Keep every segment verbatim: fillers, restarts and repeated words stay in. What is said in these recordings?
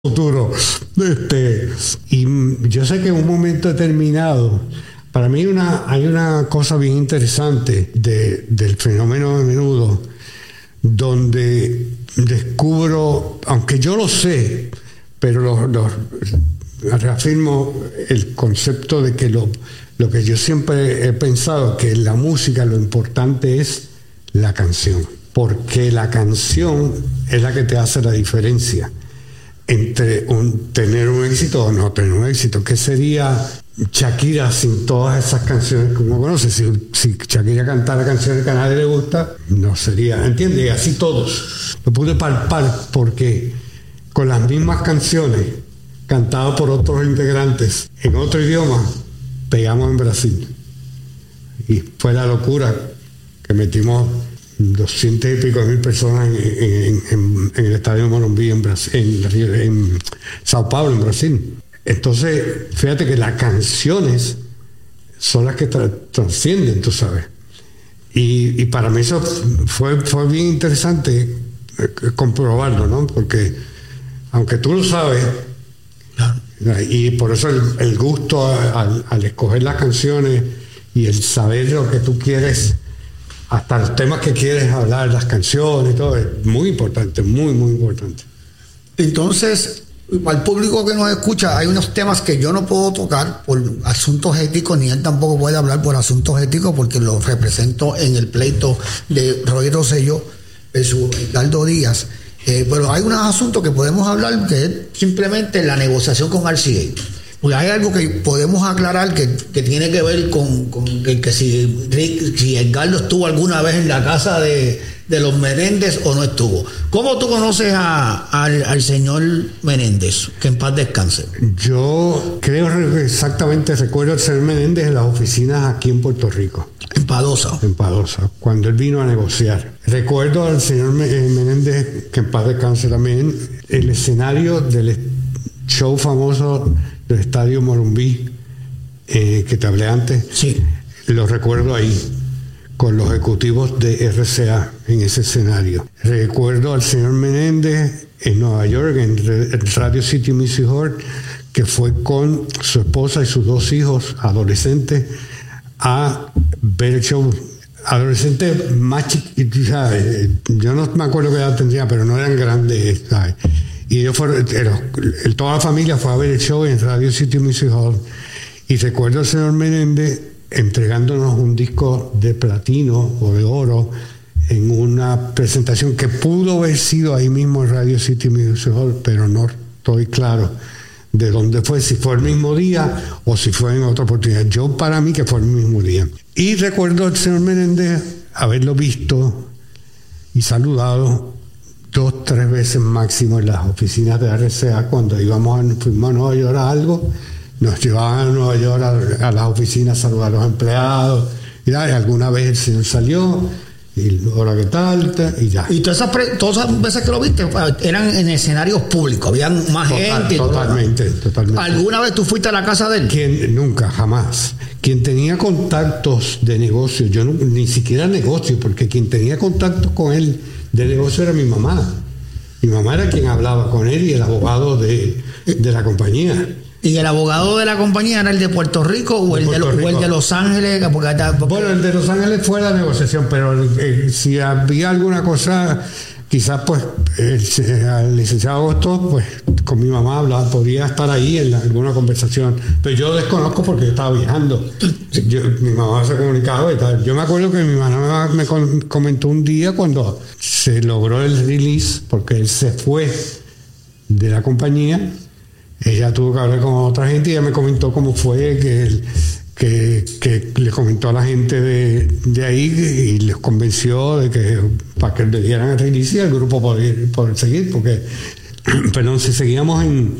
futuro. Este, y yo sé que en un momento determinado, para mí una, hay una cosa bien interesante de, del fenómeno de Menudo, donde descubro, aunque yo lo sé, pero lo, lo, reafirmo el concepto de que lo, lo que yo siempre he pensado, que en la música lo importante es la canción, porque la canción es la que te hace la diferencia entre un, tener un éxito o no tener un éxito. ¿Qué sería Shakira sin todas esas canciones que uno conoce? Si, si Shakira cantara canciones que a nadie le gusta, no sería, ¿entiendes? Y así todos. Lo pude palpar porque con las mismas canciones cantadas por otros integrantes en otro idioma, pegamos en Brasil. Y fue la locura que metimos doscientas y pico mil personas en, en, en, en el estadio Morumbi en, Brasil, en, en Sao Paulo, en Brasil. Entonces, fíjate que las canciones son las que tra- trascienden, tú sabes. Y, y para mí eso fue, fue bien interesante eh, comprobarlo, ¿no? Porque, aunque tú lo sabes, y por eso el, el gusto al, al escoger las canciones y el saber lo que tú quieres, hasta los temas que quieres hablar, las canciones, todo, es muy importante, muy, muy importante. Entonces, al público que nos escucha, hay unos temas que yo no puedo tocar por asuntos éticos, ni él tampoco puede hablar por asuntos éticos, porque lo represento en el pleito de Roy Rosselló versus Edgardo Díaz. Eh, pero hay unos asuntos que podemos hablar, que es simplemente la negociación con R C A. Pues hay algo que podemos aclarar que, que tiene que ver con, con el que si Rick, si Edgardo estuvo alguna vez en la casa de, de los Menéndez o no estuvo. ¿Cómo tú conoces a, a, al señor Menéndez? Que en paz descanse. Yo creo exactamente, recuerdo al señor Menéndez en las oficinas aquí en Puerto Rico. En Padosa. En Padosa, cuando él vino a negociar. Recuerdo al señor Menéndez, que en paz descanse también, el escenario del show famoso del estadio Morumbi, eh, que te hablé antes. Sí. Lo recuerdo ahí, con los ejecutivos de R C A en ese escenario. Recuerdo al señor Menéndez en Nueva York, en Radio City Music Hall, que fue con su esposa y sus dos hijos adolescentes a ver el show. Adolescentes más chiquitos, ¿sabes? Yo no me acuerdo qué edad tendría, pero no eran grandes, ¿sabes? Y ellos fueron, toda la familia fue a ver el show en Radio City Music Hall. Y recuerdo al señor Menéndez entregándonos un disco de platino o de oro en una presentación que pudo haber sido ahí mismo en Radio City Music Hall, pero no estoy claro de dónde fue, si fue el mismo día o si fue en otra oportunidad. Yo, para mí, que fue el mismo día. Y recuerdo al señor Menéndez haberlo visto y saludado dos, tres veces máximo en las oficinas de R C A cuando íbamos a, fuimos a Nueva York a algo, nos llevaban a Nueva York a, a las oficinas a saludar a los empleados, y, ya, y alguna vez el señor salió, y ahora qué tal, y ya. Y todas esas, pre, todas esas veces que lo viste eran en escenarios públicos, habían más Total, gente. Totalmente, totalmente. ¿Alguna vez tú fuiste a la casa de él? Quien, nunca, jamás. Quien tenía contactos de negocio, yo no, ni siquiera negocio, porque quien tenía contactos con él de negocio era mi mamá. Mi mamá era quien hablaba con él y el abogado de, de la compañía. ¿Y el abogado de la compañía era el de Puerto Rico o, de el, de, o el de Los Ángeles? Porque, porque... Bueno, el de Los Ángeles fue la negociación, pero eh, si había alguna cosa, quizás pues el, el licenciado Agosto, pues con mi mamá hablaba, podría estar ahí en la, alguna conversación, pero yo desconozco porque yo estaba viajando. Yo, mi mamá se comunicaba y tal. Yo me acuerdo que mi mamá me, me comentó un día cuando se logró el release, porque él se fue de la compañía. Ella tuvo que hablar con otra gente y ella me comentó cómo fue que, él, que, que le comentó a la gente de, de ahí y les convenció de que para que le dieran el release y el grupo poder, poder seguir, porque perdón, si seguíamos en,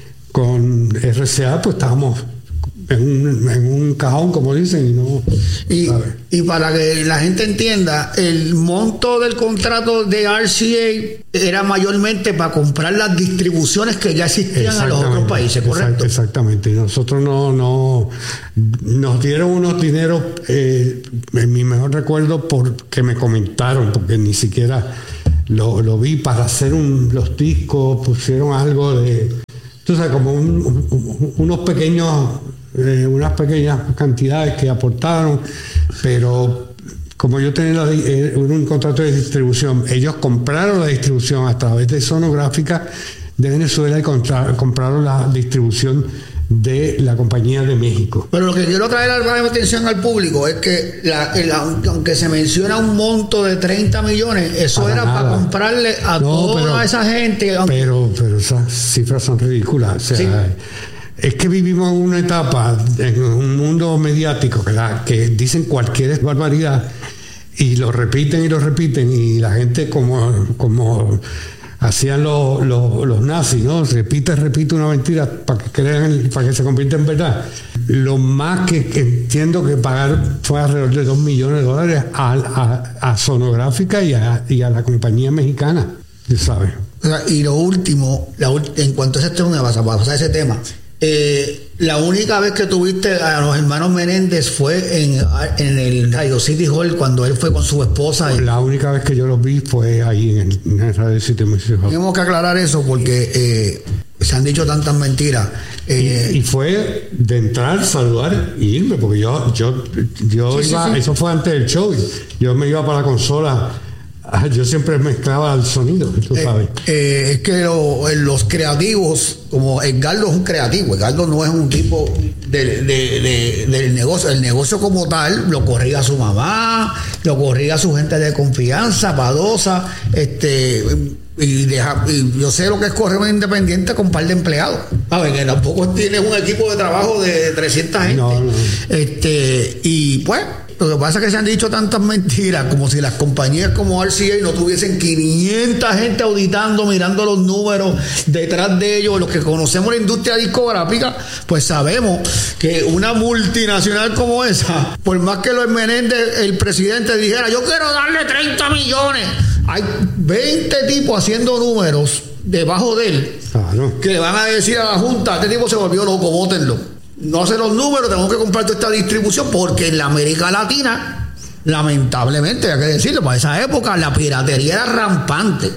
con R C A, pues estábamos en un, en un cajón, como dicen, y no. Y, y para que la gente entienda, el monto del contrato de R C A era mayormente para comprar las distribuciones que ya existían a los otros países, ¿correcto? Exactamente. Nosotros no, no nos dieron unos dineros, eh, en mi mejor recuerdo, porque me comentaron, porque ni siquiera lo, lo vi para hacer un, los discos, pusieron algo de, tú sabes, como un, un, unos pequeños, eh, unas pequeñas cantidades que aportaron, pero como yo tenía la, eh, un contrato de distribución, ellos compraron la distribución a través de Sonográfica de Venezuela y contra, compraron la distribución de la compañía de México. Pero lo que quiero traer a la atención al público es que la, la, aunque se menciona un monto de treinta millones, eso para era nada. Para comprarle a no, toda pero, esa gente. Aunque... Pero, pero esas cifras son ridículas. O sea, sí. Es que vivimos en una etapa, en un mundo mediático, que, la, que dicen cualquier barbaridad y lo repiten y lo repiten, y la gente como, como hacían los, los, los nazis, ¿no? Repite, repite una mentira para que crean, para que se convierta en verdad. Lo más que, que entiendo que pagar fue alrededor de dos millones de dólares a, a, a Sonográfica y a, y a la compañía mexicana, ¿sabes? Y lo último, la, en cuanto a ese tema, vas a pasar ese tema. Eh, la única vez que tuviste a los hermanos Menéndez fue en, en el Radio City Hall cuando él fue con su esposa. Y... La única vez que yo los vi fue ahí en el, en el Radio City Hall. Tenemos que aclarar eso porque eh, se han dicho tantas mentiras. Eh, y, y fue de entrar, saludar y irme, porque yo, yo, yo sí, iba, sí, sí. Eso fue antes del show. Yo me iba para la consola. Yo siempre mezclaba el sonido, tú sabes. Eh, eh, es que lo, los creativos, como Edgardo es un creativo, Edgardo no es un tipo de, de, de, del negocio. El negocio como tal lo corría su mamá, lo corría su gente de confianza, Padosa, este, y, deja, y yo sé lo que es correr un independiente con un par de empleados. ¿Saben? Que tampoco tiene un equipo de trabajo de trescientas gente. No, no. Este, y pues. Lo que pasa es que se han dicho tantas mentiras, como si las compañías como R C A no tuviesen quinientas gente auditando, mirando los números detrás de ellos. Los que conocemos la industria discográfica, pues sabemos que una multinacional como esa, por más que Luis Menéndez, el presidente, dijera yo quiero darle treinta millones, hay veinte tipos haciendo números debajo de él, claro, que le van a decir a la Junta, este tipo se volvió loco, bótenlo. No hace los números, tengo que comprar toda esta distribución, porque en la América Latina, lamentablemente, hay que decirlo, para esa época la piratería era rampante.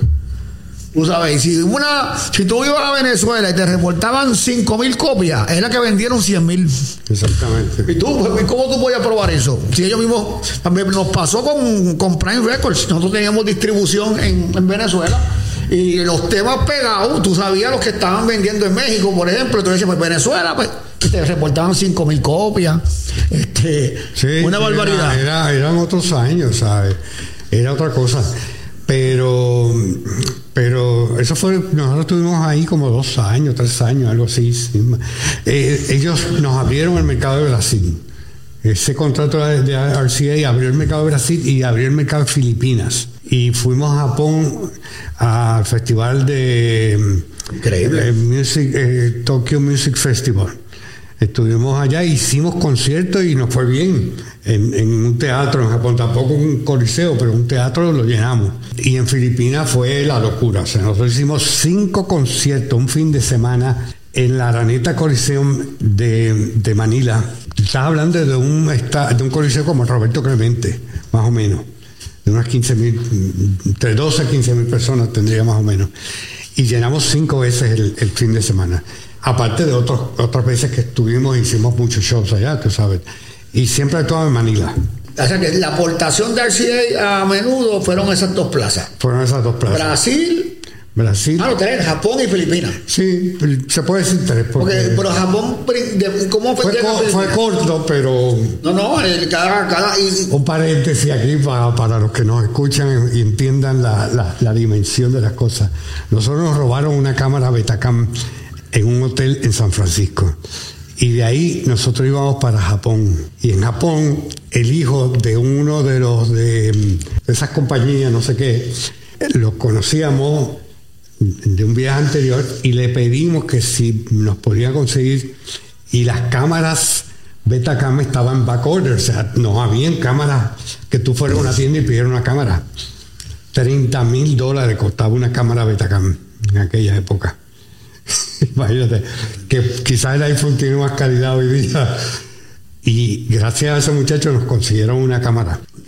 Tú sabes, si una, si tú ibas a Venezuela y te reportaban cinco mil copias, es la que vendieron cien mil. Exactamente. ¿Y tú, cómo tú podías probar eso? Si ellos mismos, también nos pasó con, con Prime Records, nosotros teníamos distribución en, en Venezuela. Y los temas pegados, tú sabías los que estaban vendiendo en México, por ejemplo. Tú decías, pues Venezuela, pues te reportaban cinco mil copias. Este, sí, una barbaridad. Era, era, eran otros años, ¿sabes? Era otra cosa. Pero, pero eso fue, nosotros estuvimos ahí como dos años, tres años, algo así. Sí. Eh, ellos nos abrieron el mercado de Brasil. Ese contrato de, de R C A abrió el mercado de Brasil y abrió el mercado de Filipinas. Y fuimos a Japón al festival de Increíble. Eh, Music, eh, Tokyo Music Festival. Estuvimos allá, hicimos conciertos y nos fue bien en, en un teatro en Japón, tampoco un coliseo, pero un teatro lo llenamos. Y en Filipinas fue la locura. O sea, nosotros hicimos cinco conciertos un fin de semana en la Araneta Coliseum de, de Manila. Estás hablando de un, de un coliseo como Roberto Clemente, más o menos. De unas quince mil, entre doce a quince mil personas tendría más o menos. Y llenamos cinco veces el, el fin de semana. Aparte de otros, otras veces que estuvimos y hicimos muchos shows allá, tú sabes. Y siempre actuaba en Manila. O sea que la aportación de R C A a menudo fueron esas dos plazas. Fueron esas dos plazas. Brasil. Brasil. Ah, no, tres, Japón y Filipinas. Sí, se puede decir tres. Porque, porque pero Japón, ¿cómo fue? Fue, co fue corto, pero... No, no, cada... cada y... Un paréntesis aquí para, para los que nos escuchan y entiendan la, la, la dimensión de las cosas. Nosotros nos robaron una cámara Betacam en un hotel en San Francisco. Y de ahí nosotros íbamos para Japón. Y en Japón, el hijo de uno de los de, de esas compañías, no sé qué, los conocíamos de un viaje anterior y le pedimos que si nos podía conseguir, y las cámaras Betacam estaban en back order, o sea, no habían cámaras que tú fueras a una tienda y pidieras una cámara. treinta mil dólares costaba una cámara Betacam en aquella época. Imagínate, que quizás el iPhone tiene más calidad hoy día. Y gracias a ese muchacho nos consiguieron una cámara.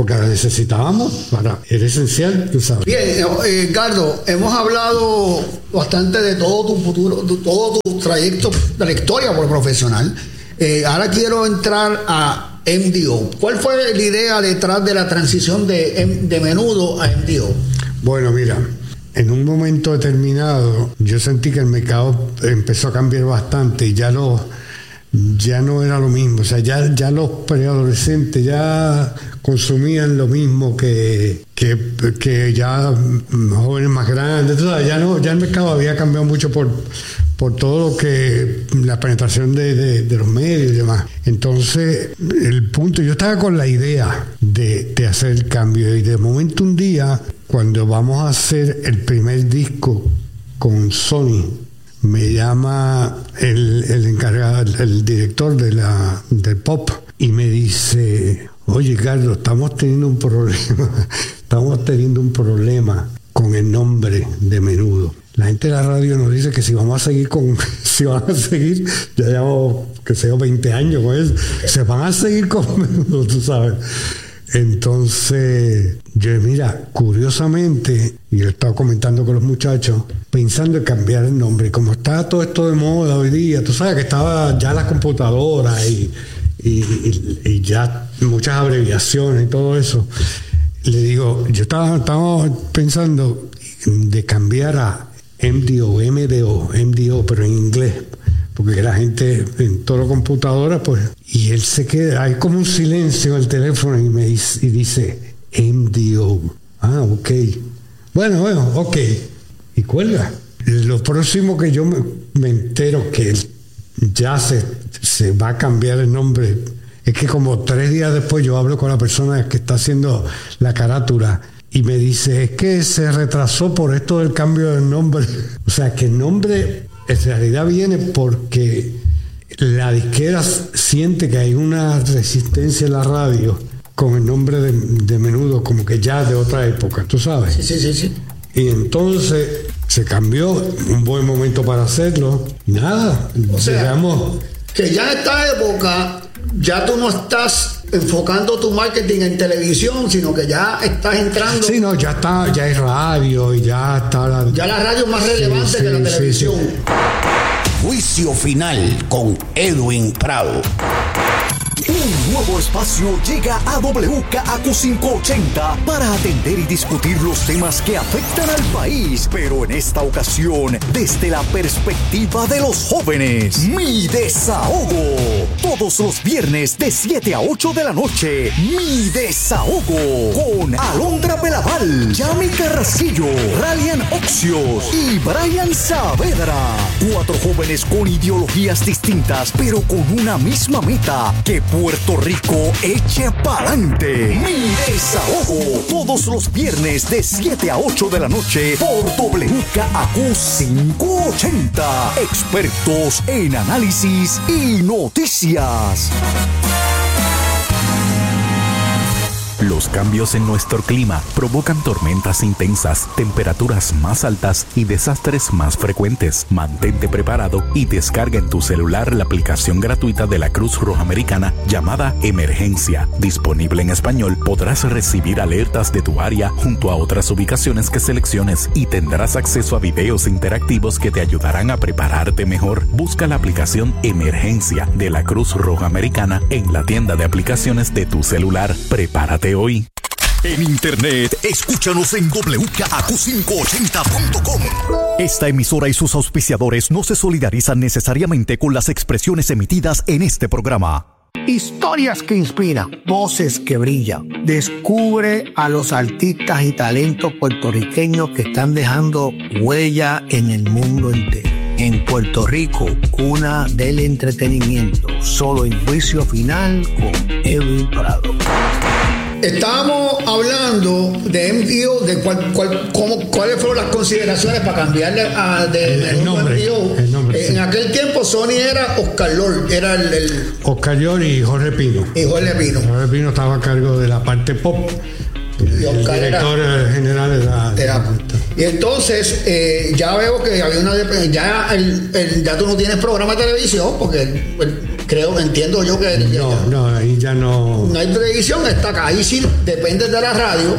porque la necesitábamos, para, era esencial, tú sabes. Bien, eh, Edgardo, hemos hablado bastante de todo tu futuro, de todo tu trayecto, trayectoria profesional. Eh, ahora quiero entrar a M D O. ¿Cuál fue la idea detrás de la transición de, de Menudo a M D O? Bueno, mira, en un momento determinado yo sentí que el mercado empezó a cambiar bastante y ya no, ya no era lo mismo. O sea, ya, ya los preadolescentes ya consumían lo mismo que, que, que ya jóvenes más grandes. Entonces, ya, no, ya el mercado había cambiado mucho por... por todo lo que la penetración de, de, de los medios y demás. Entonces, el punto, yo estaba con la idea de, de hacer el cambio y de momento un día, cuando vamos a hacer el primer disco con Sony, me llama el, el encargado, el, el director de la, del pop y me dice, oye, Carlos, estamos teniendo un problema, estamos teniendo un problema con el nombre de Menudo. La gente de la radio nos dice que si vamos a seguir con, si van a seguir, ya llevamos, que sé yo, veinte años con eso, se van a seguir con Menudo, tú sabes. Entonces, yo, mira, curiosamente, y yo estaba comentando con los muchachos, pensando en cambiar el nombre, como está todo esto de moda hoy día, tú sabes que estaba ya las computadoras y, y, y, y ya muchas abreviaciones y todo eso, le digo, yo estaba, estaba pensando de cambiar a M D O, M D O, M D O, pero en inglés, porque la gente en toda la computadora, pues, y él se queda, hay como un silencio en el teléfono y me dice, y dice M D O. Ah, ok. Bueno, bueno, ok. Y cuelga. Lo próximo que yo me, me entero que ya se, se va a cambiar el nombre, es que como tres días después yo hablo con la persona que está haciendo la carátula y me dice, es que se retrasó por esto del cambio del nombre. O sea, que el nombre en realidad viene porque la disquera siente que hay una resistencia en la radio con el nombre de, de Menudo, como que ya de otra época, ¿tú sabes? Sí, sí, sí, sí. Y entonces se cambió, un buen momento para hacerlo, y nada, o sea, llegamos... que ya en esta época ya tú no estás enfocando tu marketing en televisión, sino que ya estás entrando... Sí, no, ya está, ya hay radio y ya está... La... Ya la radio es más relevante sí, sí, que la televisión. Sí, sí. Juicio final con Edwin Prado. Un nuevo espacio llega a W K A Q quinientos ochenta para atender y discutir los temas que afectan al país, pero en esta ocasión desde la perspectiva de los jóvenes. Mi Desahogo. Todos los viernes de siete a ocho de la noche. Mi Desahogo. Con Alondra Belaval, Yami Carrasquillo, Ralian Oxios y Brian Saavedra. Cuatro jóvenes con ideologías distintas, pero con una misma meta: que Puerto Rico eche pa'lante. Mi Desahogo. Todos los viernes de siete a ocho de la noche por W K A Q quinientos ochenta. Expertos en análisis y noticias. Los cambios en nuestro clima provocan tormentas intensas, temperaturas más altas y desastres más frecuentes. Mantente preparado y descarga en tu celular la aplicación gratuita de la Cruz Roja Americana llamada Emergencia. Disponible en español, podrás recibir alertas de tu área junto a otras ubicaciones que selecciones y tendrás acceso a videos interactivos que te ayudarán a prepararte mejor. Busca la aplicación Emergencia de la Cruz Roja Americana en la tienda de aplicaciones de tu celular. Prepárate hoy. En internet, escúchanos en W K A Q quinientos ochenta punto com. Esta emisora y sus auspiciadores no se solidarizan necesariamente con las expresiones emitidas en este programa. Historias que inspiran, voces que brillan. Descubre a los artistas y talentos puertorriqueños que están dejando huella en el mundo entero. En Puerto Rico, cuna del entretenimiento. Solo en Juicio Final con Edwin Prado. Estábamos hablando de M D O, de cuál, cuál, cómo, cuáles fueron las consideraciones para cambiarle a, de, el, el nombre, M D O. El nombre, eh, sí. En aquel tiempo Sony era Oscar Lord, era el, el Oscar Lord y Jorge Pino. Y Jorge Pino. Jorge Pino estaba a cargo de la parte pop. Y el director era, general era, era Y entonces eh, ya veo que había una ya el, el, ya tú no tienes programa de televisión porque el, el, creo entiendo yo que no ya, no ahí ya no no hay televisión, está acá, ahí sí depende de la radio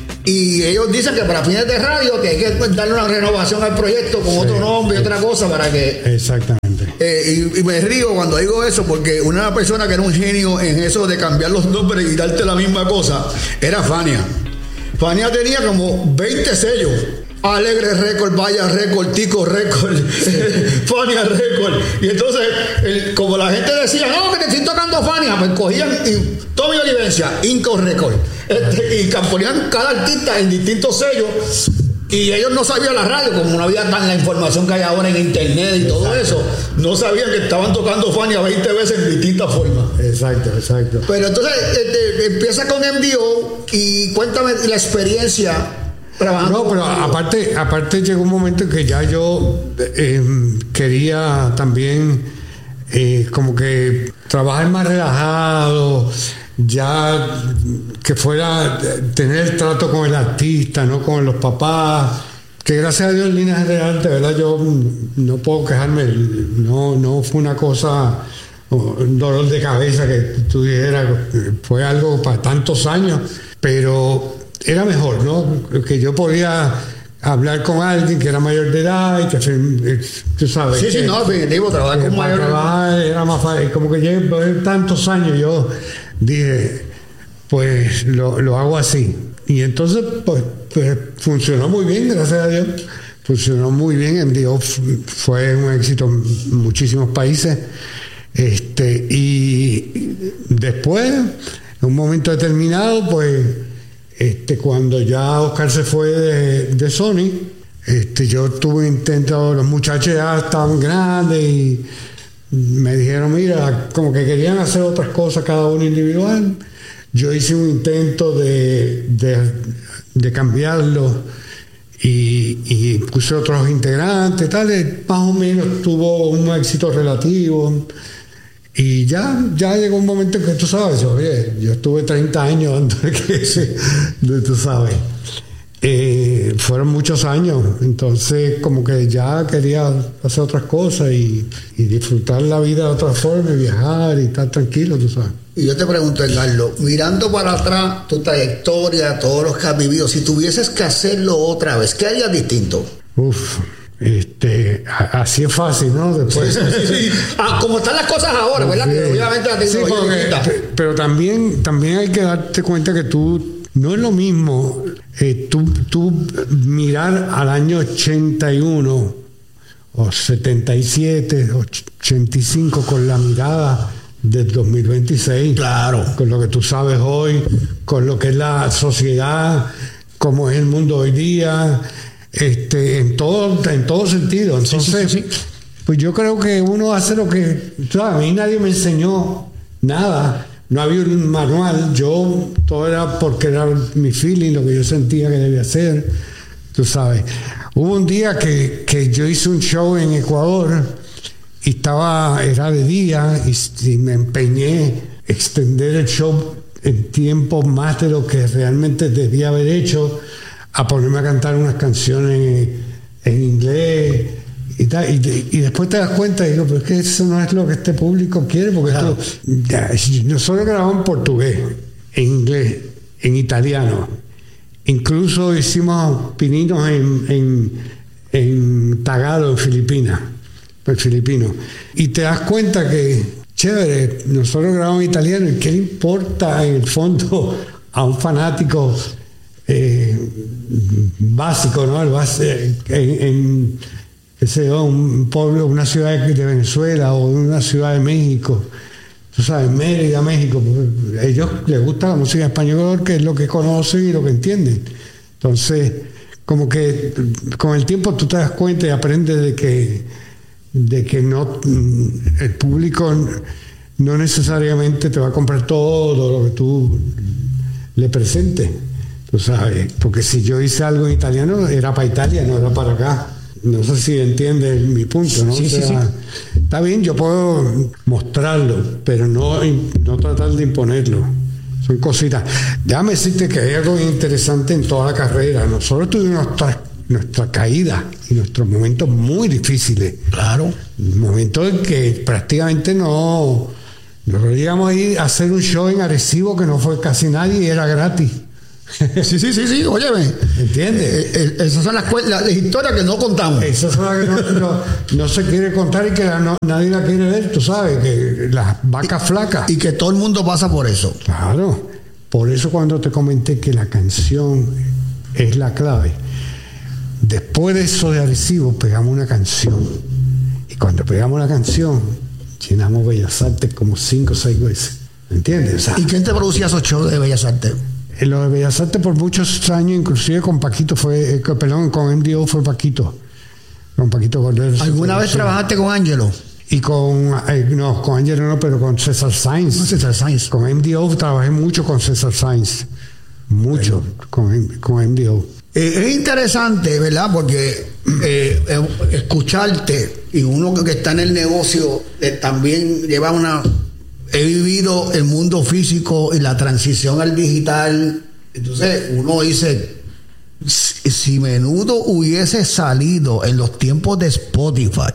y ellos dicen que para fines de radio que hay que darle una renovación al proyecto con sí, otro nombre y otra cosa para que exactamente eh, y, y me río cuando digo eso porque una persona que era un genio en eso de cambiar los nombres y darte la misma cosa era Fania. Fania tenía como veinte sellos. Alegre Record, Vaya Record, Tico Record, Fania Record. Y entonces, el, como la gente decía, no, que te estoy tocando Fania, pues cogían y toda mi olivencia, Inco Record. Este, y ponían cada artista en distintos sellos. Y ellos no sabían la radio, como no había tan la información que hay ahora en internet y todo eso, no sabían que estaban tocando Fania veinte veces en distintas formas. Exacto, exacto. Pero entonces este, empieza con M D O y cuéntame la experiencia trabajando. No, pero aparte, aparte llegó un momento en que ya yo eh, quería también eh, como que trabajar más relajado, ya que fuera tener el trato con el artista, no con los papás, que gracias a Dios en líneas generales, de verdad yo no puedo quejarme, no, no fue una cosa, un dolor de cabeza que tú dijeras, fue algo para tantos años, pero era mejor, ¿no? Que yo podía hablar con alguien que era mayor de edad y que tú sabes sí, que, sí, no, definitivo, trabajar con mayor de edad era más fácil, como que llevo tantos años yo dije, pues lo, lo hago así. Y entonces, pues, pues funcionó muy bien, gracias a Dios. Funcionó muy bien. M D O fue un éxito en muchísimos países. Este, y después, en un momento determinado, pues, este, cuando ya Oscar se fue de, de Sony, este, yo tuve intento, los muchachos ya estaban grandes y me dijeron, mira, como que querían hacer otras cosas cada uno individual. Yo hice un intento de, de, de cambiarlo y, y puse otros integrantes, tal, más o menos tuvo un éxito relativo. Y ya, ya llegó un momento en que tú sabes, oye, yo estuve treinta años antes de que ese, de, tú sabes. Eh, fueron muchos años, entonces como que ya quería hacer otras cosas y, y disfrutar la vida de otra forma, y viajar y estar tranquilo, tú sabes. Y yo te pregunto, Edgardo, mirando para atrás tu trayectoria, todos los que has vivido, si tuvieses que hacerlo otra vez, ¿qué harías distinto? Uf, este, así es fácil, ¿no? Después. Sí, sí, sí. Ah, como están las cosas ahora, ¿verdad? Sí. Que obviamente la tecnología sí, porque, pero también, también hay que darte cuenta que tú no es lo mismo eh, tú, tú mirar al año ochenta y uno o setenta y siete, ochenta y cinco con la mirada del dos mil veintiséis. Claro. Con lo que tú sabes hoy, con lo que es la sociedad, cómo es el mundo hoy día, este, en todo, en todo sentido. Entonces, sí, sí, sí. Pues yo creo que uno hace lo que... ¿sabes? A mí nadie me enseñó nada. No había un manual, yo, todo era porque era mi feeling, lo que yo sentía que debía hacer, tú sabes. Hubo un día que, que yo hice un show en Ecuador y estaba, era de día y, y me empeñé extender el show en tiempo más de lo que realmente debía haber hecho, a ponerme a cantar unas canciones en, en inglés. Y, tal, y, y después te das cuenta y digo, pero es que eso no es lo que este público quiere, porque claro. esto, ya, nosotros grabamos en portugués, en inglés, en italiano, incluso hicimos pininos en, en, en tagalo, en Filipinas, en filipino, y te das cuenta que, chévere, nosotros grabamos en italiano, y qué le importa en el fondo a un fanático eh, básico, ¿no? El base, en, en ese, un pueblo, una ciudad de Venezuela o una ciudad de México, tú sabes, Mérida, México, a ellos les gusta la música española, que es lo que conocen y lo que entienden. Entonces, como que con el tiempo tú te das cuenta y aprendes de que, de que no, el público no necesariamente te va a comprar todo lo que tú le presentes, tú sabes, porque si yo hice algo en italiano era para Italia, no era para acá. No sé si entiendes mi punto, ¿no? Sí, o sea, sí, sí. Está bien, yo puedo mostrarlo, pero no, no tratar de imponerlo. Son cositas. Déjame decirte que hay algo interesante en toda la carrera. Nosotros tuvimos tres, nuestra caída y nuestros momentos muy difíciles. Claro. Momentos en que prácticamente no, no llegamos a ir a hacer un show en Arecibo que no fue casi nadie y era gratis. Sí, sí, sí, sí, óyeme. ¿Entiendes? Eh, eh, esas son las, las, las historias que no contamos. Esas son las que no, no, no se quiere contar y que la, no, nadie la quiere ver, tú sabes, que las vacas flacas. Y que todo el mundo pasa por eso. Claro. Por eso cuando te comenté que la canción es la clave, después de eso de Arecibo pegamos una canción. Y cuando pegamos la canción, llenamos Bellas Artes como cinco o seis veces. ¿Entiendes? O sea, ¿y quién te producía esos shows de Bellas Artes? En lo de Bellas Artes por muchos años, inclusive con Paquito fue, eh, perdón, con M D O fue Paquito. Con Paquito Cordero. ¿Alguna vez trabajaste con Ángelo? Y con, eh, no, con Ángelo no, pero con César Sainz. Con César Sainz. Con M D O trabajé mucho con César Sainz. Mucho con, con M D O. Eh, es interesante, ¿verdad? Porque eh, eh, escucharte, y uno que está en el negocio eh, también lleva una... He vivido el mundo físico y la transición al digital. Entonces uno dice, si, si Menudo hubiese salido en los tiempos de Spotify,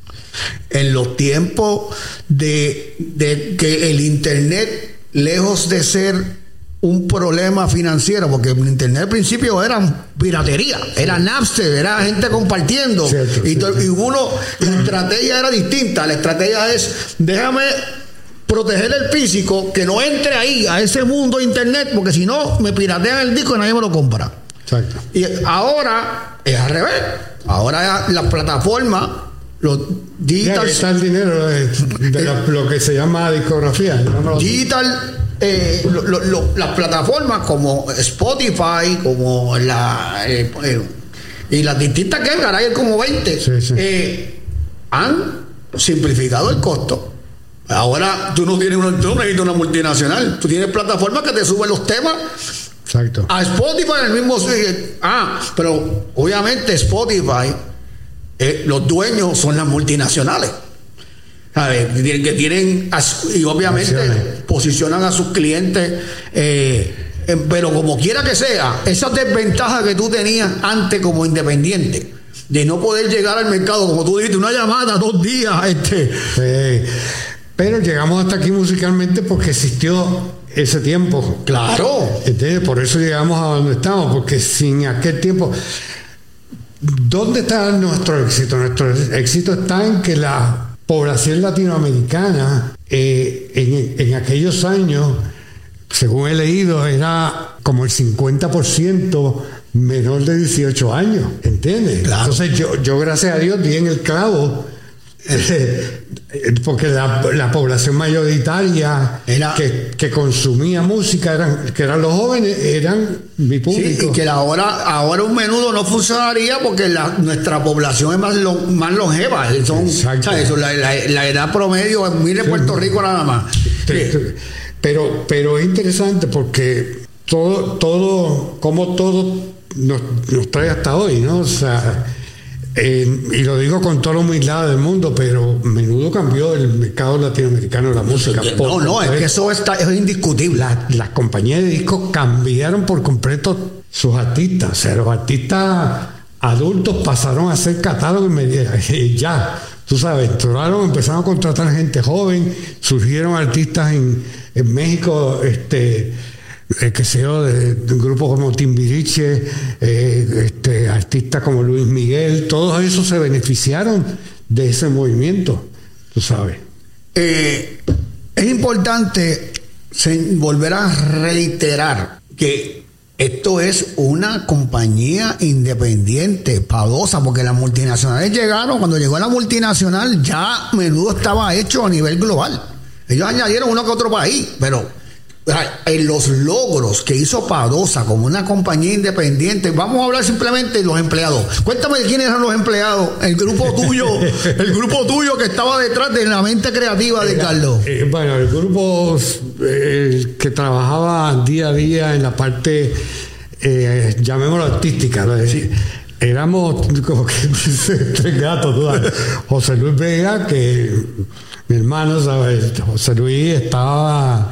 en los tiempos de, de que el internet, lejos de ser un problema financiero, porque el internet al principio era piratería, era Napster, era gente compartiendo, cierto, y, cierto. y uno, la estrategia era distinta. La estrategia es, déjame proteger el físico, que no entre ahí a ese mundo de internet, porque si no me piratean el disco y nadie me lo compra. Exacto. Y ahora es al revés. Ahora las plataformas, los digital, Ya está el dinero de, de la, lo que se llama discografía. ¿No? digital eh, lo, lo, lo, las plataformas como Spotify, como la eh, eh, y las distintas que hay, hay como veinte, sí, sí. Eh, han simplificado el costo. Ahora tú no tienes una, tú no necesitas una multinacional, tú tienes plataformas que te suben los temas. Exacto. A Spotify en el mismo. Ah, pero obviamente Spotify, eh, los dueños son las multinacionales. ¿Sabes? Que tienen, y obviamente posicionan a sus clientes, eh, eh, pero como quiera que sea, esa desventaja que tú tenías antes como independiente, de no poder llegar al mercado, como tú dijiste, una llamada, dos días, este. Sí. Pero llegamos hasta aquí musicalmente porque existió ese tiempo. Claro. ¿Entiendes? Por eso llegamos a donde estamos, porque sin aquel tiempo. ¿Dónde está nuestro éxito? Nuestro éxito está en que la población latinoamericana eh, en, en aquellos años, según he leído, era como el cincuenta por ciento menor de dieciocho años. ¿Entiendes? Claro. Entonces yo, yo gracias a Dios di en el clavo. Eh, porque la, la población mayoritaria Era, que, que consumía música eran, que eran los jóvenes, eran mi público. Sí, y que ahora, ahora un menudo no funcionaría porque la, nuestra población es más, long, más longeva. Son, ¿sabes? La, la, la edad promedio, mire Puerto Rico nada más. Sí. Pero, pero es interesante porque todo, todo, como todo nos, nos trae hasta hoy, ¿no? O sea, Eh, y lo digo con toda la humildad del mundo, pero Menudo cambió el mercado latinoamericano de la música. No, no, es que eso está, es indiscutible. La, las compañías de discos cambiaron por completo sus artistas. O sea, los artistas adultos pasaron a hacer catálogo y ya, tú sabes, entraron, empezaron a contratar gente joven, surgieron artistas en, en México, este... Eh, que sé yo, de, de grupos como Timbiriche, eh, este, artistas como Luis Miguel, todos esos se beneficiaron de ese movimiento, tú sabes. Eh, es importante se, volver a reiterar que esto es una compañía independiente, Padosa, porque las multinacionales llegaron, cuando llegó la multinacional ya Menudo estaba hecho a nivel global. Ellos añadieron uno que otro país, pero en los logros que hizo Padosa como una compañía independiente, vamos a hablar simplemente de los empleados. Cuéntame de quiénes eran los empleados, el grupo tuyo, el grupo tuyo que estaba detrás de la mente creativa de Carlos. Eh, bueno, el grupo eh, que trabajaba día a día en la parte, eh, llamémoslo artística, ¿no? Sí. Éramos como que tres gatos, ¿no? José Luis Vega, que mi hermano, ¿sabes? José Luis estaba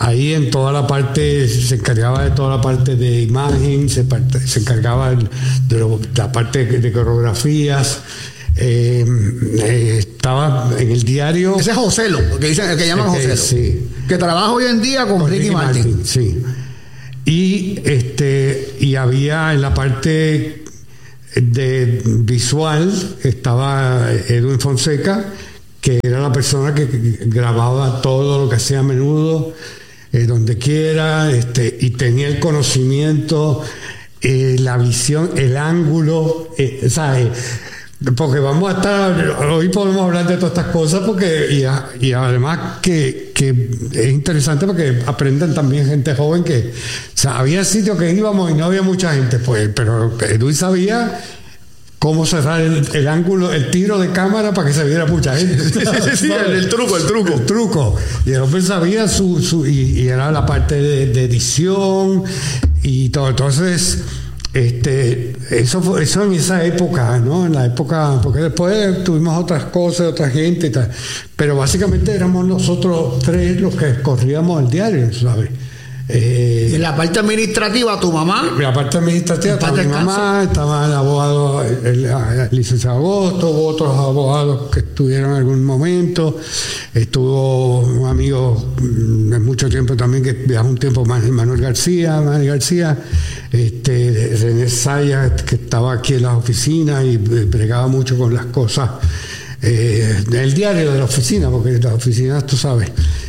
ahí en toda la parte, se encargaba de toda la parte de imagen, se, parte, se encargaba de, de, lo, de la parte de, de coreografías. Eh, eh, estaba en el diario. Ese es Joselo, que dicen, el que llaman okay, Joselo, sí. que trabaja hoy en día con, con Ricky, Ricky Martin. Martin. Sí. Y este y había en la parte de visual estaba Edwin Fonseca, que era la persona que grababa todo lo que hacía a menudo, eh, donde quiera, este, y tenía el conocimiento, eh, la visión, el ángulo, eh, ¿sabes? Porque vamos a estar, hoy podemos hablar de todas estas cosas, porque y, a, y además que, que es interesante porque aprenden también gente joven que, o sea, había sitios que íbamos y no había mucha gente, pues, pero Edwin sabía cómo cerrar el, el ángulo, el tiro de cámara para que se viera mucha gente. Sí, sí, sí, el, el truco, el truco. El truco. Y el hombre sabía su, su y, y era la parte de, de edición y todo. Entonces, este, eso fue, eso en esa época, ¿no? En la época, porque después tuvimos otras cosas, otra gente y tal. Pero básicamente éramos nosotros tres los que corríamos el diario, ¿sabes? Eh, en la parte administrativa, tu mamá. En la parte administrativa estaba mi mamá, estaba el abogado, el, el, el licenciado Agosto, hubo otros abogados que estuvieron en algún momento. Estuvo un amigo de mucho tiempo también que viajó un tiempo más, Manuel García, Manuel García, este, René Sayas, que estaba aquí en las oficinas y bregaba mucho con las cosas eh, del diario de la oficina, porque las oficinas, tú sabes.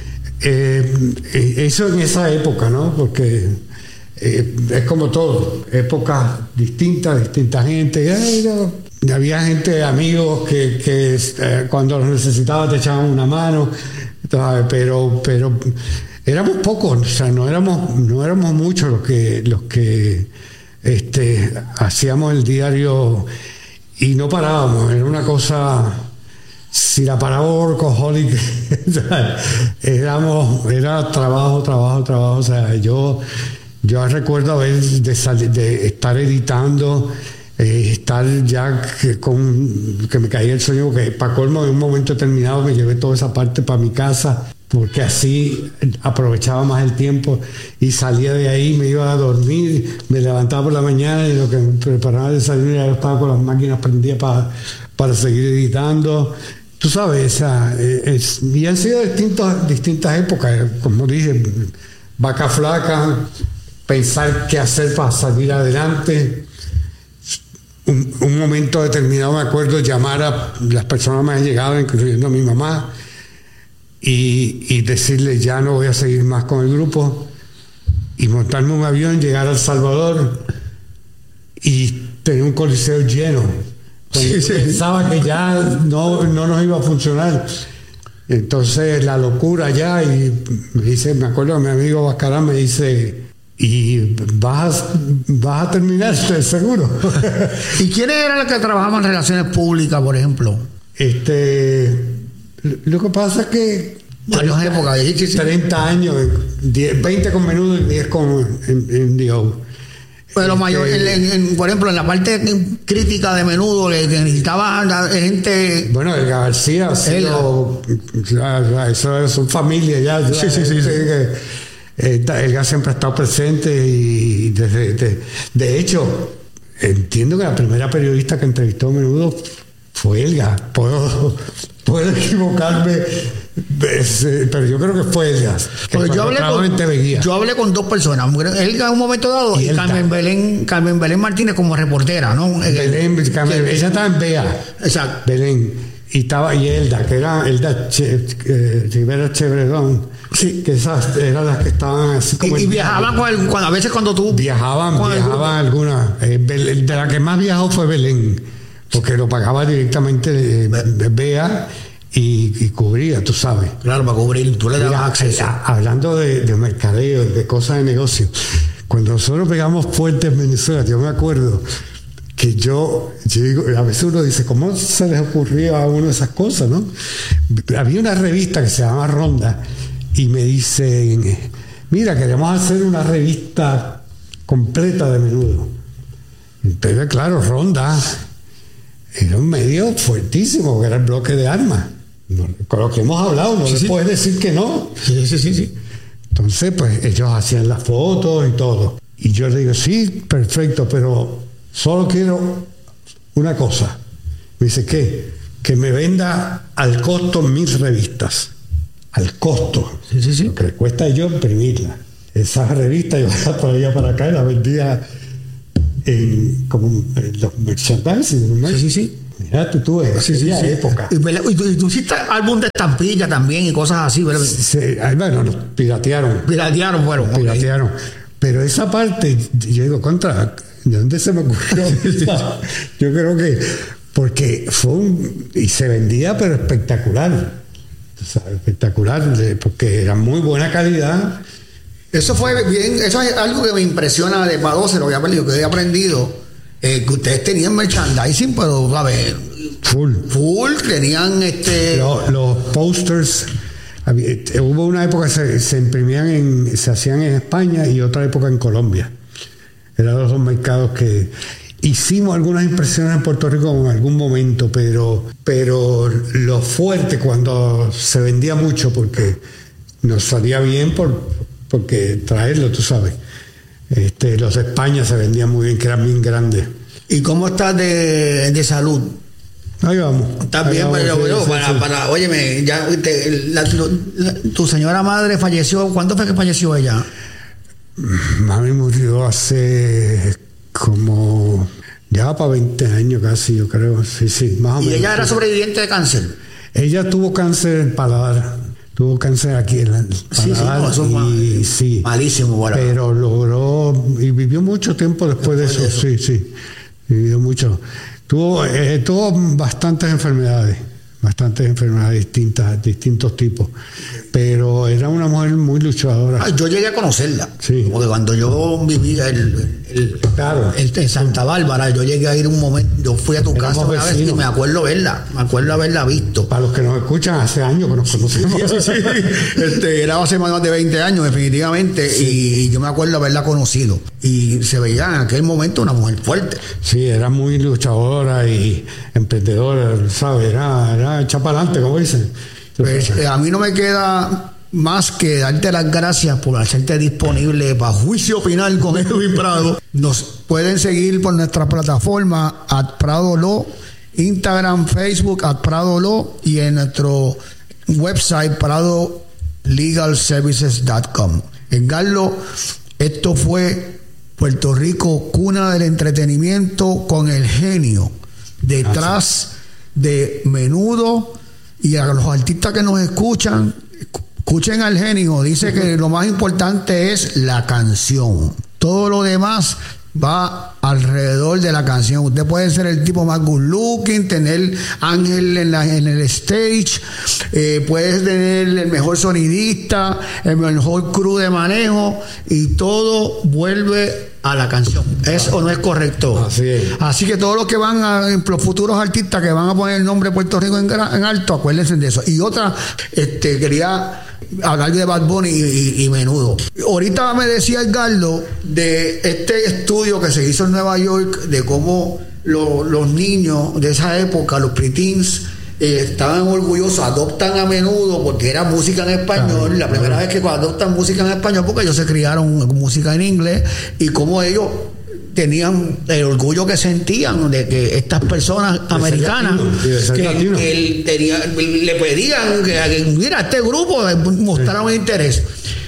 Eh, eso en esa época, ¿no? Porque eh, es como todo, épocas distintas, distinta gente. Eh, no, había gente, amigos que, que eh, cuando los necesitaba te echaban una mano, ¿sabes? pero pero éramos pocos, o sea, no éramos no éramos muchos los que los que este hacíamos el diario y no parábamos, era una cosa. Si la paraba Workaholic, éramos, era trabajo, trabajo, trabajo. O sea, yo, yo recuerdo haber de, salir, de estar editando, eh, estar ya que, con, que me caía el sueño, porque para colmo en un momento determinado me llevé toda esa parte para mi casa, porque así aprovechaba más el tiempo y salía de ahí, me iba a dormir, me levantaba por la mañana y lo que me preparaba el desayuno ya estaba con las máquinas prendidas para, para seguir editando. Tú sabes, esa, es, y han sido distintos, distintas épocas, como dije, vaca flaca, pensar qué hacer para salir adelante. Un, un momento determinado me acuerdo llamar a las personas más allegadas, incluyendo a mi mamá, y, y decirle ya no voy a seguir más con el grupo, y montarme un avión, llegar a El Salvador y tener un coliseo lleno. Sí, sí. Pensaba que ya no, no nos iba a funcionar. Entonces la locura ya, y me dice, me acuerdo mi amigo Bascarán me dice, y vas, vas a terminar, seguro. ¿Y quiénes eran los que trabajaban en relaciones públicas, por ejemplo? Este, lo que pasa es que varias épocas, treinta años, diez, veinte con menudo y diez con en, en D O. Pero mayor, en, en, en, por ejemplo, en la parte crítica de menudo, le necesitaba gente. Bueno, el García ha sido. Eso es su familia ya. Sí, sí, sí. sí. Elga siempre ha estado presente y desde, de, de hecho, entiendo que la primera periodista que entrevistó a Menudo fue Elga. Puedo, puedo equivocarme, pero yo creo que fue Elga. Yo hablé, con, yo hablé con dos personas, Elga en un momento dado y, y Carmen Belén, Carmen Belén Martínez como reportera, ¿no? Belén, Carmen, ella estaba en Bea. Exacto. Belén. Y estaba y Elda, que era Elda che, eh, Rivera Chevredón, sí, que esas eran las que estaban así como. Y, y viajaban con el, cuando, a veces cuando tú. Viajaban, viajaban algunas. Eh, de la que más viajó fue Belén, porque lo pagaba directamente de, de Bea y, y cubría, tú sabes. Claro, para cubrir, tú le dabas acceso. Hablando de, de mercadeo, de cosas de negocio, cuando nosotros pegamos fuerte en Venezuela, yo me acuerdo que yo, yo digo, a veces uno dice, ¿cómo se les ocurrió a uno esas cosas, no? Había una revista que se llama Ronda y me dicen, mira, queremos hacer una revista completa de Menudo. Entonces, claro, Ronda era un medio fuertísimo, que era el bloque de armas. No, con lo que hemos hablado, no sí, le sí. puedes decir que no. Sí, sí, sí, sí. Entonces, pues ellos hacían las fotos y todo. Y yo le digo, sí, perfecto, pero solo quiero una cosa. Me dice, ¿qué? Que me venda al costo mis revistas. Al costo. Sí, sí, sí. Lo que le cuesta a ellos imprimirlas. Esas revistas yo las traía para acá y las vendía en, como en los merchandising. ¿no? Sí, sí, sí. Mira, tú, tú, en Sí, sí, aquella sí. época. Y, y, tú, y tú hiciste álbum de estampilla también y cosas así, ¿verdad? Se, bueno, nos piratearon. Piratearon, bueno. Nos piratearon. Pero esa parte, yo digo, contra, ¿de dónde se me ocurrió? Yo creo que, porque fue un, y se vendía, pero espectacular. O sea, espectacular, porque era muy buena calidad. Eso fue bien, eso es algo que me impresiona de Padose, lo que he aprendido, que he aprendido, eh, que ustedes tenían merchandising, pero a ver, Full. full, tenían este Los, los posters, había, hubo una época que se, se imprimían en, se hacían en España y otra época en Colombia. Eran los dos mercados que hicimos algunas impresiones en Puerto Rico en algún momento, pero, pero lo fuerte cuando se vendía mucho, porque nos salía bien por, porque traerlo, tú sabes. Este, los de España se vendían muy bien, que eran bien grandes. ¿Y cómo estás de, de salud? Ahí vamos. Estás Ahí bien, vamos, pero sí, bueno, sí, para, sí. para, óyeme, ya te, la, la, tu señora madre falleció, ¿cuándo fue que falleció ella? Mami murió hace como ya para veinte años casi, yo creo. Sí, sí, más o Y menos. ella era sobreviviente de cáncer. Ella tuvo cáncer en el paladar. Tuvo cáncer aquí en el Sí, sí, paladar. no, eso es mal- y, sí, malísimo, bueno. pero logró y vivió mucho tiempo después, Después de, de eso. eso. Sí, sí. Vivió mucho. Tuvo, eh, tuvo bastantes enfermedades. Bastantes enfermedades distintas, distintos tipos. Pero era una mujer muy luchadora. Ay, yo llegué a conocerla. Sí. Porque cuando yo vivía el, el, Claro. el- en Santa Bárbara, yo llegué a ir un momento, yo fui a tu Éramos casa una vez y vecinos. me acuerdo verla, me acuerdo haberla visto. Para los que nos escuchan, hace años que nos conocemos. Este, era hace más de veinte años, definitivamente, y yo me acuerdo haberla conocido. Y se veía en aquel momento una mujer fuerte. Sí, era muy luchadora y emprendedora, ¿sabes? Era, era hecha para adelante, como dicen. Pues, eh, a mí no me queda más que darte las gracias por hacerte disponible para Juicio Final con Edwin Prado. Nos pueden seguir por nuestra plataforma at Prado Law, Instagram, Facebook at Prado Law y en nuestro website prado legal services punto com. Edgardo, esto fue Puerto Rico, cuna del entretenimiento, con el genio detrás de Menudo. Y a los artistas que nos escuchan, escuchen al genio. Dice que lo más importante es la canción. Todo lo demás va alrededor de la canción. Usted puede ser el tipo más good looking, tener ángel en, la, en el stage, eh, puedes tener el mejor sonidista, el mejor crew de manejo, y todo vuelve a la canción. ¿Es o no es correcto? Así es. Así que todos los que van a, los futuros artistas que van a poner el nombre de Puerto Rico en, gra- en alto, acuérdense de eso. Y otra, este, quería hablar de Bad Bunny y, y, y Menudo. Ahorita me decía Edgardo de este estudio que se hizo en Nueva York, de cómo lo, los niños de esa época, los preteens, eh, estaban orgullosos, adoptan a Menudo porque era música en español. Claro, la primera claro. vez que adoptan música en español, porque ellos se criaron con música en inglés, y cómo ellos tenían el orgullo que sentían de que estas personas ser americanas latino, y de ser que, latino. que él tenía, le pedían que, que, mira, este grupo mostraron sí. interés.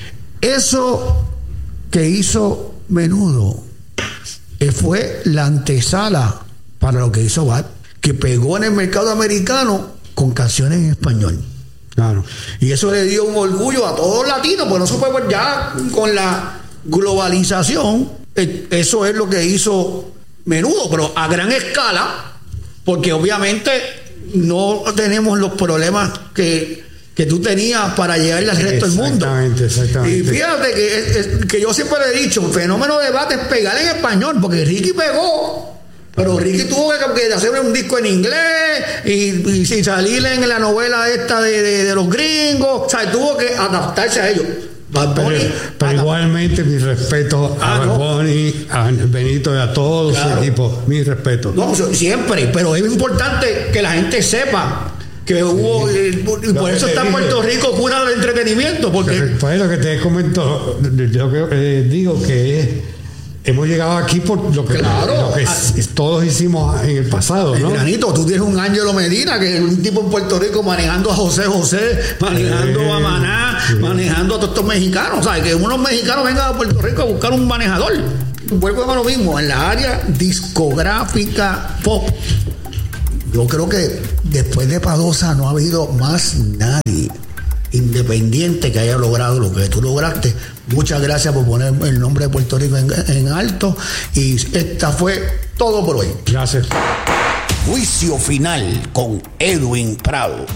Eso que hizo Menudo eh, fue la antesala para lo que hizo Bad, que pegó en el mercado americano con canciones en español. Claro. Y eso le dio un orgullo a todos los latinos, pues no se puede, ya con la globalización, eh, eso es lo que hizo Menudo, pero a gran escala, porque obviamente no tenemos los problemas que, que tú tenías para llegarle al resto del mundo. Exactamente, exactamente. Y fíjate que, es, es, que yo siempre le he dicho, el fenómeno de Bad es pegar en español, porque Ricky pegó. Pero Ricky tuvo que, que hacer un disco en inglés y, y, y salir en la novela esta de, de, de los gringos. O sea, tuvo que adaptarse a ellos. Bad Bunny, pero, pero igualmente mi respeto Ah, a Bad no. Bunny, a Benito y a todo Claro. su equipo. Mi respeto. No, siempre, pero es importante que la gente sepa que hubo, eh, y por eso está Puerto Rico cuna del entretenimiento, porque pues lo que te comento, yo que, eh, digo que es, hemos llegado aquí por lo que, claro, lo que a, todos hicimos en el pasado, ¿no? Granito, tú tienes un Ángelo Medina, que es un tipo en Puerto Rico manejando a José José, manejando sí, a Maná, sí. manejando a todos estos mexicanos, ¿sabes? Que unos mexicanos vengan a Puerto Rico a buscar un manejador. Vuelvo a lo mismo, en la área discográfica pop. Yo creo que después de Padosa no ha habido más nadie independiente que haya logrado lo que tú lograste. Muchas gracias por poner el nombre de Puerto Rico en, en alto. Y esta fue todo por hoy. Gracias. Juicio final con Edwin Prado.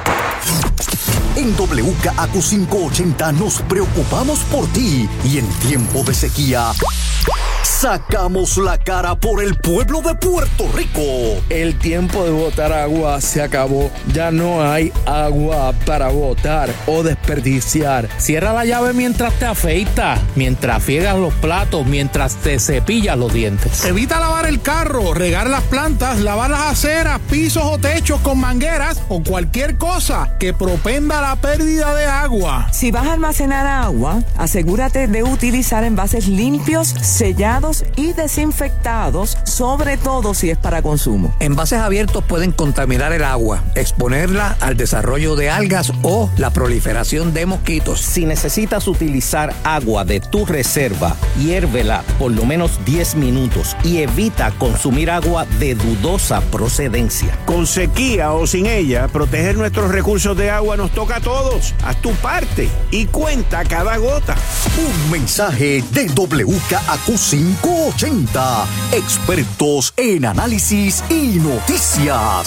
En W K A Q quinientos ochenta nos preocupamos por ti y en tiempo de sequía sacamos la cara por el pueblo de Puerto Rico. El tiempo de botar agua se acabó. Ya no hay agua para botar o desperdiciar. Cierra la llave mientras te afeitas, mientras friegas los platos, mientras te cepillas los dientes. Evita lavar el carro, regar las plantas, lavar las aceras, pisos o techos con mangueras o cualquier cosa que propenda la pérdida de agua. Si vas a almacenar agua, asegúrate de utilizar envases limpios, sellados y desinfectados, sobre todo si es para consumo. Envases abiertos pueden contaminar el agua, exponerla al desarrollo de algas o la proliferación de mosquitos. Si necesitas utilizar agua de tu reserva, hiérvela por lo menos diez minutos y evita consumir agua de dudosa procedencia. Con sequía o sin ella, proteger nuestros recursos de agua nos toca a todos. Haz tu parte y cuenta cada gota. Un mensaje de W K A Q quinientos ochenta, expertos en análisis y noticias.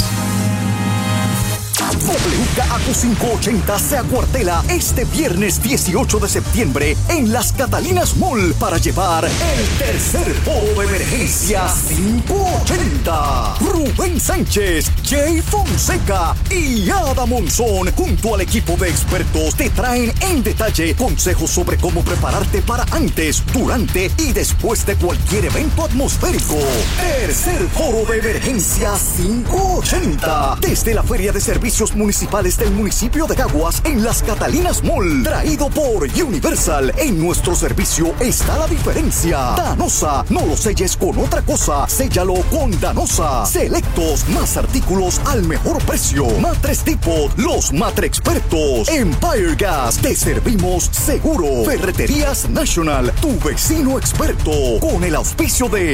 W K A Q quinientos ochenta se acuartela este viernes dieciocho de septiembre en Las Catalinas Mall para llevar el tercer foro de emergencia quinientos ochenta. Rubén Sánchez, Jay Fonseca y Ada Monzón junto al equipo de expertos te traen en detalle consejos sobre cómo prepararte para antes, durante y después de cualquier evento atmosférico. Tercer foro de emergencia quinientos ochenta desde la Feria de Servicios Municipales del municipio de Caguas en Las Catalinas Mall, traído por Universal. En nuestro servicio está la diferencia. Danosa, no lo selles con otra cosa, séllalo con Danosa. Selectos, más artículos al mejor precio. Matres Tipo, los Matre Expertos. Empire Gas, te servimos seguro. Ferreterías National, tu vecino experto. Con el auspicio de